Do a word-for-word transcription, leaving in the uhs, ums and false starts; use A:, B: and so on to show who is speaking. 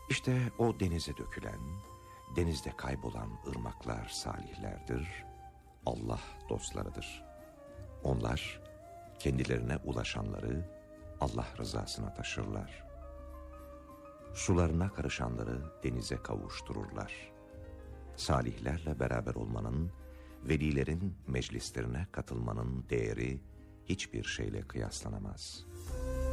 A: İşte o denize dökülen, denizde kaybolan ırmaklar salihlerdir, Allah dostlarıdır. Onlar kendilerine ulaşanları Allah rızasına taşırlar. Sularına karışanları denize kavuştururlar. Salihlerle beraber olmanın, velilerin meclislerine katılmanın değeri hiçbir şeyle kıyaslanamaz.